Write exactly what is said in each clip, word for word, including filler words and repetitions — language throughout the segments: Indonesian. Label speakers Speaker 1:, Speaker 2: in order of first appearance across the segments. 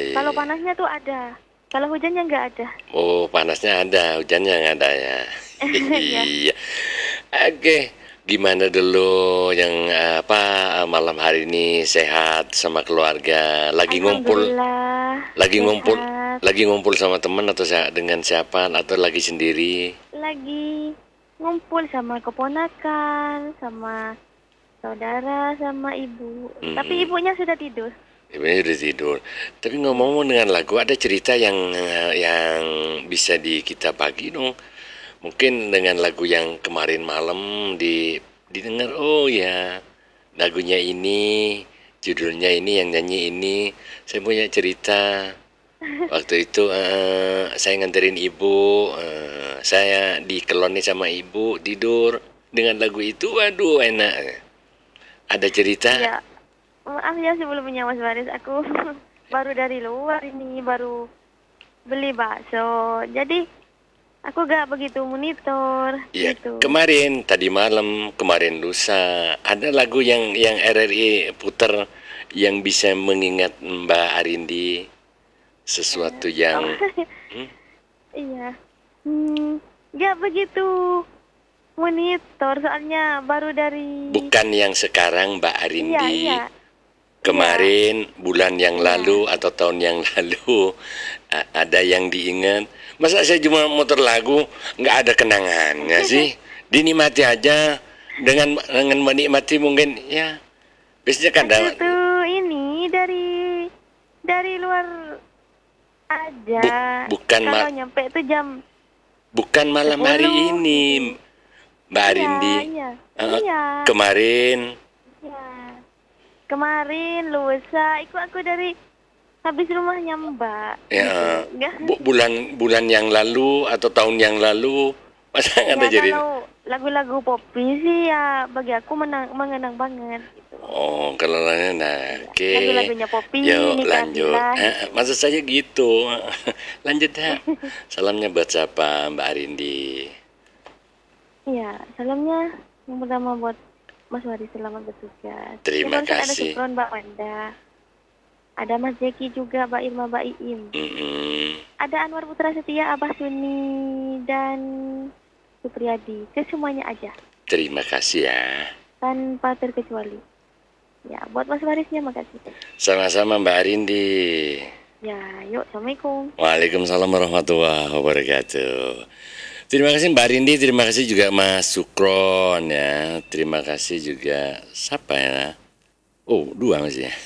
Speaker 1: Kalau
Speaker 2: iya.
Speaker 1: panasnya tuh ada. Kalau hujannya nggak ada.
Speaker 2: Oh, panasnya ada, hujannya nggak ada ya.
Speaker 1: Ya,
Speaker 2: Iya. Oke, gimana dulu yang apa malam hari ini sehat sama keluarga? Lagi ngumpul,
Speaker 1: alhamdulillah
Speaker 2: lagi ngumpul,
Speaker 1: sehat.
Speaker 2: lagi ngumpul sama teman atau sa- dengan siapa atau lagi sendiri?
Speaker 1: Lagi ngumpul sama keponakan, sama saudara, sama ibu. Tapi
Speaker 2: Hmm,
Speaker 1: ibunya sudah tidur.
Speaker 2: ibunya udah tidur. Tapi
Speaker 1: Iya.
Speaker 2: ngomong-ngomong dengan lagu, ada cerita yang eh, yang bisa di kita bagi dong. Mungkin dengan lagu yang kemarin malam di didengar, oh ya, lagunya ini, judulnya ini, yang nyanyi ini. Saya punya cerita. Waktu itu eh, saya nganterin ibu, eh, saya dikeloni sama ibu tidur dengan lagu itu. Waduh, enak. Ada cerita?
Speaker 1: Iya. Maaf ya sebelumnya Mas Baris, aku baru dari luar ini, baru beli bakso. Jadi aku gak begitu monitor
Speaker 2: Ya,
Speaker 1: gitu.
Speaker 2: kemarin, tadi malam, kemarin lusa, ada lagu yang yang R R I puter yang bisa mengingat Mbak Arindi, sesuatu
Speaker 1: Eh,
Speaker 2: yang
Speaker 1: oh,
Speaker 2: hmm,
Speaker 1: iya. Hmm, gak begitu monitor soalnya baru dari.
Speaker 2: bukan yang sekarang Mbak
Speaker 1: Iya,
Speaker 2: Arindi,
Speaker 1: iya, iya,
Speaker 2: kemarin, bulan yang lalu
Speaker 1: iya.
Speaker 2: atau tahun yang lalu, a- ada yang diingat. Masa saya cuma muter lagu, nggak ada kenangannya sih? Dinikmati aja, dengan dengan menikmati mungkin ya. Biasanya kan
Speaker 1: Aku
Speaker 2: ada
Speaker 1: tuh ini dari dari luar aja.
Speaker 2: buk, bukan
Speaker 1: Kalau
Speaker 2: ma-
Speaker 1: nyampe tuh jam
Speaker 2: bukan malam hari
Speaker 1: sepuluh
Speaker 2: ini,
Speaker 1: gitu.
Speaker 2: Mbak
Speaker 1: Iya,
Speaker 2: Arindi.
Speaker 1: iya.
Speaker 2: Eh,
Speaker 1: Iya.
Speaker 2: kemarin,
Speaker 1: Iya. Kemarin lusa, ikut aku dari habis rumahnya Mbak gitu.
Speaker 2: ya,
Speaker 1: Enggak.
Speaker 2: bu- bulan bulan yang lalu atau tahun yang lalu, masa nggak ada
Speaker 1: Ya
Speaker 2: jadi.
Speaker 1: kalau lagu-lagu popi sih ya bagi aku menang, mengenang banget gitu.
Speaker 2: Oh, kalau lainnya, nah,
Speaker 1: Iya.
Speaker 2: oke.
Speaker 1: Lagu-lagunya popi,
Speaker 2: Yuk
Speaker 1: nikah
Speaker 2: lanjut.
Speaker 1: silah
Speaker 2: Eh,
Speaker 1: gitu.
Speaker 2: eh, maksud saya gitu. Lanjut ya. Salamnya buat siapa, Mbak Arindi?
Speaker 1: Iya, salamnya yang pertama buat Mas Wadi, selamat bertugas. Yang
Speaker 2: Terima
Speaker 1: barusan ada
Speaker 2: kasih.
Speaker 1: Supron, Mbak Wanda. Ada Mas Jeki juga, Mbak Irma, Mbak Iim.
Speaker 2: Mm-mm.
Speaker 1: Ada Anwar Putra Setia, Abah Suni, dan Supriyadi. Ke semuanya aja,
Speaker 2: Terima kasih ya.
Speaker 1: tanpa terkecuali. Ya, buat Mas Warisnya makasih.
Speaker 2: Sama-sama Mbak Arindi.
Speaker 1: Ya, yuk, Assalamualaikum.
Speaker 2: Waalaikumsalam warahmatullahi wabarakatuh. Terima kasih Mbak Rindi, terima kasih juga Mas Sukron ya. Terima kasih juga siapa ya? Oh, dua masih ya.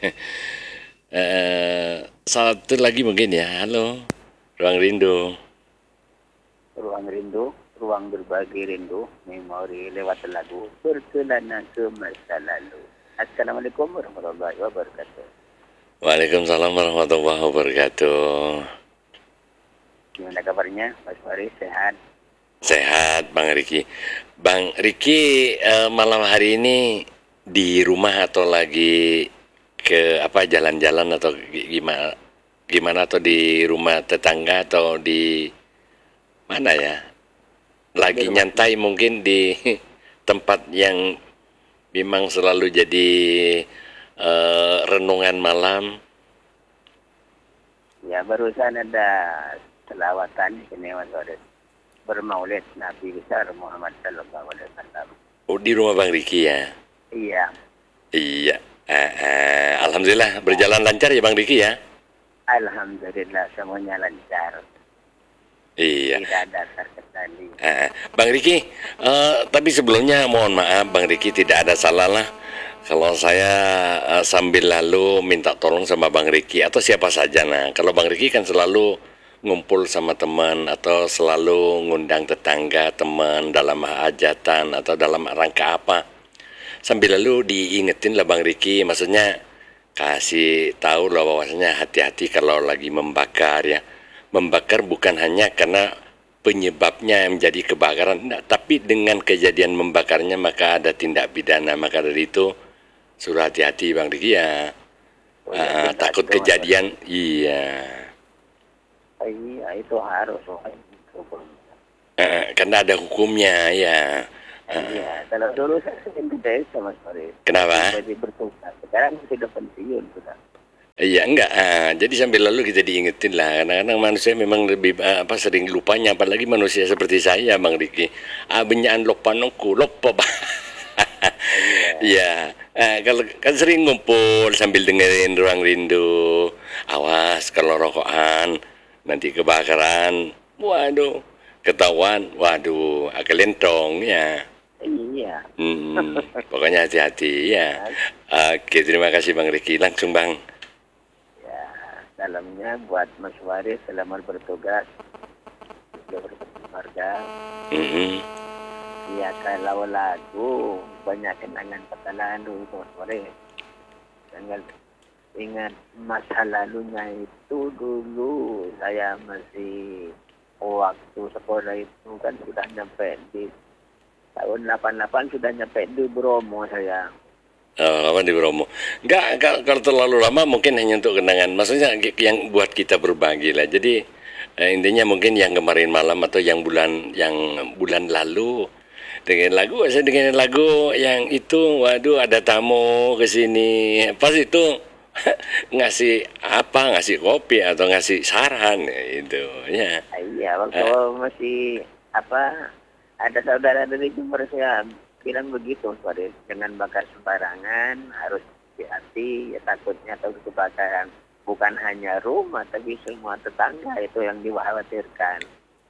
Speaker 2: eh, satu lagi mungkin ya. Halo, Ruang Rindu.
Speaker 3: Ruang rindu, ruang berbagi rindu, memori lewat lagu, berkelana ke masa lalu. Assalamualaikum warahmatullahi wabarakatuh.
Speaker 2: Waalaikumsalam warahmatullahi wabarakatuh.
Speaker 3: Gimana kabarnya, Mas Faris? Sehat?
Speaker 2: Sehat Bang Riki. Bang Riki eh, malam hari ini di rumah atau lagi ke apa jalan-jalan atau gi- gimana gimana atau di rumah tetangga atau di mana ya?
Speaker 3: Di
Speaker 2: Lagi
Speaker 3: rumah.
Speaker 2: nyantai mungkin di tempat yang memang selalu jadi eh, renungan malam.
Speaker 3: Ya, barusan ada selawatan ini, Mas Faris. Bermaulid Nabi besar Muhammad Sallallahu Alaihi Wasallam.
Speaker 2: Oh, di rumah Bang Riki ya.
Speaker 3: Iya,
Speaker 2: Iya. Eh, eh, Alhamdulillah berjalan lancar ya Bang Riki ya.
Speaker 3: Alhamdulillah semuanya lancar.
Speaker 2: Iya.
Speaker 3: Tidak ada terkendali.
Speaker 2: Eh, Bang Riki, eh, tapi sebelumnya mohon maaf Bang Riki, tidak ada salah lah kalau saya eh, sambil lalu minta tolong sama Bang Riki atau siapa saja. Nah, kalau Bang Riki kan selalu ngumpul sama teman atau selalu ngundang tetangga, teman dalam hajatan atau dalam rangka apa. Sambil lalu diingetin lah Bang Riki, maksudnya kasih tahu lah bahwasanya hati-hati kalau lagi membakar ya. Membakar bukan hanya karena penyebabnya yang menjadi kebakaran, enggak, tapi dengan kejadian membakarnya maka ada tindak pidana. Maka dari itu suruh hati-hati Bang Riki ya.
Speaker 3: Oh, ya,
Speaker 2: Ah,
Speaker 3: kita
Speaker 2: takut
Speaker 3: itu, Mas Faris.
Speaker 2: kejadian, iya.
Speaker 3: Iya, itu harus. Oh, itu.
Speaker 2: Ah, karena ada hukumnya ya. Ah,
Speaker 3: Iya, kalau dulu saya sering ke desa, Mas Faris.
Speaker 2: kenapa?
Speaker 3: Jadi bertugas. Sekarang sudah pensiun sudah.
Speaker 2: Iya enggak, ah, jadi sambil lalu kita diingetin lah. Kadang-kadang manusia memang lebih ah, apa sering lupanya, apalagi manusia seperti saya, Bang Riki. Ah, benyaan lupa nongku, lupa bah.
Speaker 3: Iya.
Speaker 2: Iya, ah, kalau kan sering ngumpul sambil dengerin Ruang Rindu. Awas kalau rokokan nanti kebakaran. Waduh, ketahuan. Waduh, agak lentong ya.
Speaker 3: Iya.
Speaker 2: Hmm, pokoknya hati-hati ya. Oke, terima kasih Bang Riki. Langsung Bang.
Speaker 3: Ya, salamnya buat Mas Waris selamat bertugas. Keluarga.
Speaker 2: Mm-mm.
Speaker 3: Ya kalau lagu banyak kenangan masa lalu itu Mas Waris. Jangan ingat masa lalunya itu dulu saya masih waktu sekolah itu kan sudah nyampe di tahun delapan puluh delapan sudah nyampe di Bromo saya.
Speaker 2: Oh, lama di Bromo. Enggak, enggak, kalau terlalu lama mungkin hanya untuk kenangan. Maksudnya yang buat kita berbagi lah. Jadi eh, intinya mungkin yang kemarin malam atau yang bulan yang bulan lalu dengan lagu, saya dengan lagu yang itu, waduh ada tamu ke sini. Pas itu ngasih apa, ngasih kopi atau ngasih saran ya, itu ya.
Speaker 3: Ah, iya waktu masih apa ada saudara dari Jember saya bilang begitu Mas Waris, jangan bakar sembarangan, harus hati-hati ya takutnya atau kebakaran bukan hanya rumah tapi semua tetangga itu yang dikhawatirkan.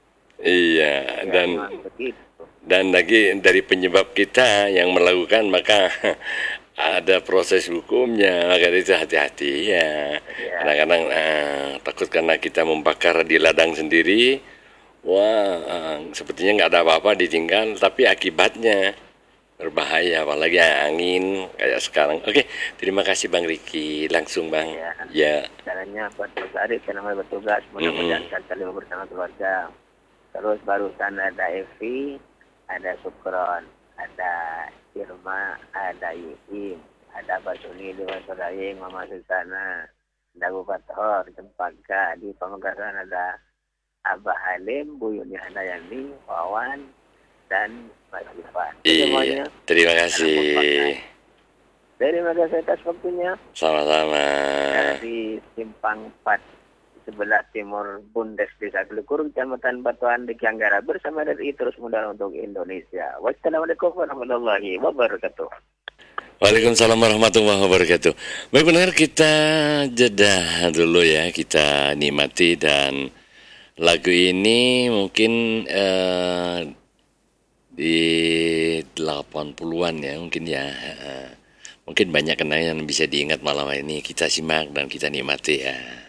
Speaker 2: Iya,
Speaker 3: Ya,
Speaker 2: dan
Speaker 3: memang begitu.
Speaker 2: dan lagi dari penyebab kita yang melakukan maka ada proses hukumnya, maka itu hati-hati ya.
Speaker 3: Ya.
Speaker 2: Kadang-kadang eh, takut karena kita membakar di ladang sendiri, wah eh, sepertinya nggak ada apa-apa ditinggal, tapi akibatnya berbahaya, apalagi angin kayak sekarang. Oke, terima kasih Bang Riki, langsung Bang.
Speaker 3: Ya.
Speaker 2: Ya,
Speaker 3: Caranya buat Mas Waris selamat bertugas, mudah-mudahan mm -hmm. bersama keluarga. Terus barusan ada Evi, ada Sukron, ada Irma, ada Yim, ada Basuni, Dewa Sodayeng, Mama Susana, ada Bukathor, Cempaka, di Pamekasan ada Abah Halim, Bu Yuni Handayani, Wawan, dan Mas Irfan.
Speaker 2: iya,
Speaker 3: Semuanya.
Speaker 2: terima kasih.
Speaker 3: Terima kasih atas waktunya.
Speaker 2: Sama-sama.
Speaker 3: Dari Simpang empat sebelah timur Bundes Desa Glukur, Kecamatan Batuan di Kianggara bersama R I Terus Muda untuk Indonesia. Wassalamualaikum warahmatullahi wabarakatuh.
Speaker 2: Waalaikumsalam warahmatullahi wabarakatuh. Baik benar, kita jeda dulu ya, kita nikmati, dan lagu ini mungkin eh, di delapan puluhan ya mungkin ya. Eh, mungkin banyak kenangan yang bisa diingat malam ini, kita simak dan kita nikmati ya.